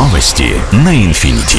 Новости на Infinity.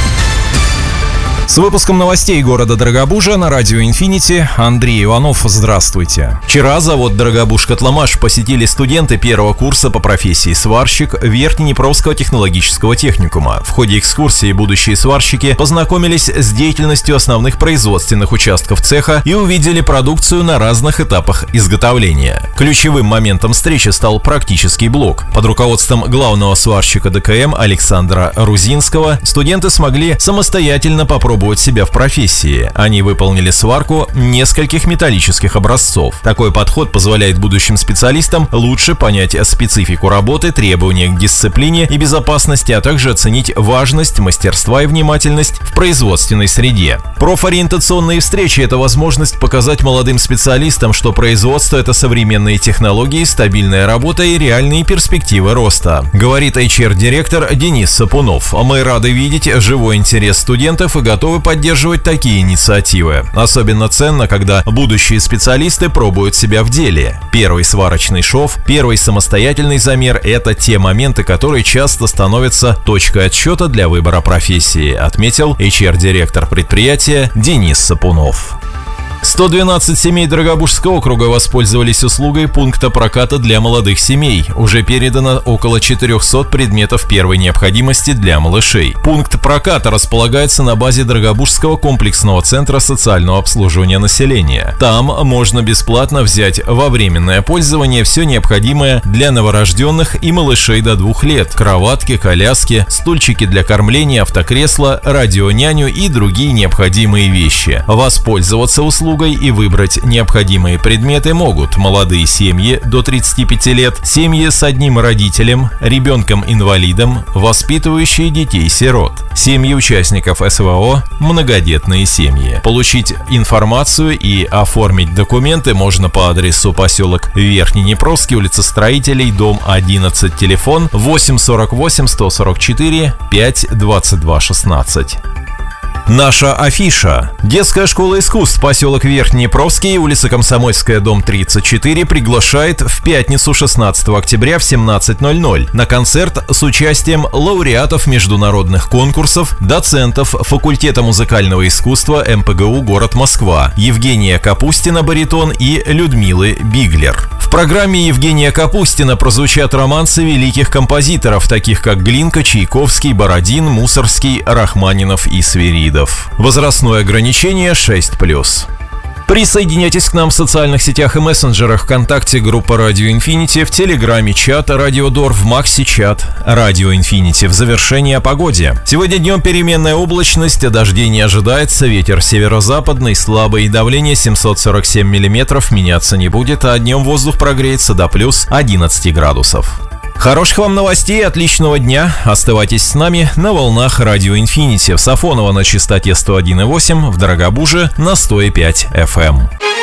С выпуском новостей города Дорогобужа на радио Infinity Андрей Иванов. Здравствуйте. Вчера завод «Дорогобуж-Котломаш» посетили студенты первого курса по профессии сварщик Верхнеднепровского технологического техникума. В ходе экскурсии будущие сварщики познакомились с деятельностью основных производственных участков цеха и увидели продукцию на разных этапах изготовления. Ключевым моментом встречи стал практический блок. Под руководством главного сварщика ДКМ Александра Рузинского студенты смогли самостоятельно попробовать себя в профессии. Они выполнили сварку нескольких металлических образцов. Такой подход позволяет будущим специалистам лучше понять специфику работы, требования к дисциплине и безопасности, а также оценить важность, мастерства и внимательность в производственной среде. Профориентационные встречи – это возможность показать молодым специалистам, что производство – это современные технологии, стабильная работа и реальные перспективы роста, говорит HR-директор Денис Сапунов. Мы рады видеть живой интерес студентов и готовы поддерживать такие инициативы. Особенно ценно, когда будущие специалисты пробуют себя в деле. Первый сварочный шов, первый самостоятельный замер – это те моменты, которые часто становятся точкой отсчета для выбора профессии, отметил HR-директор предприятия Денис Сапунов. 112 семей Дорогобужского округа воспользовались услугой пункта проката для молодых семей. Уже передано около 400 предметов первой необходимости для малышей. Пункт проката располагается на базе Дорогобужского комплексного центра социального обслуживания населения. Там можно бесплатно взять во временное пользование все необходимое для новорожденных и малышей до 2 лет: кроватки, коляски, стульчики для кормления, автокресла, радионяню и другие необходимые вещи. Воспользоваться услугой и выбрать необходимые предметы могут молодые семьи до 35 лет, семьи с одним родителем, ребенком-инвалидом, воспитывающие детей-сирот, семьи участников СВО, многодетные семьи. Получить информацию и оформить документы можно по адресу поселок Верхнеднепровский, улица Строителей, дом 11, телефон 848 144 5 22 16. Наша афиша. Детская школа искусств поселок Верхнеднепровский, улица Комсомольская, дом 34 приглашает в пятницу 16 октября в 17:00 на концерт с участием лауреатов международных конкурсов, доцентов факультета музыкального искусства МПГУ город Москва Евгения Капустина, баритон, и Людмилы Биглер. В программе Евгения Капустина прозвучат романсы великих композиторов, таких как Глинка, Чайковский, Бородин, Мусорский, Рахманинов и Свиридов. Возрастное ограничение 6+. Присоединяйтесь к нам в социальных сетях и мессенджерах: ВКонтакте, группа Радио Infinity, в Телеграме чат Радио Дор, в Макси чат Радио Infinity. В завершение о погоде. Сегодня днем переменная облачность, дождей не ожидается, ветер северо-западный, слабый, давление 747 мм меняться не будет, а днем воздух прогреется до плюс 11 градусов. Хороших вам новостей, отличного дня. Оставайтесь с нами на волнах Радио Infinity. В Сафоново на частоте 101,8, в Дорогобуже на 105 FM.